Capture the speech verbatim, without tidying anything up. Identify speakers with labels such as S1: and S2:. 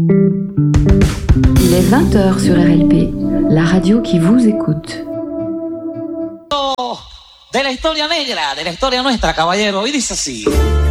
S1: Il est vingt heures sur R L P, la radio qui vous écoute.
S2: De la historia negra, de la historia nuestra, caballero, y dice así.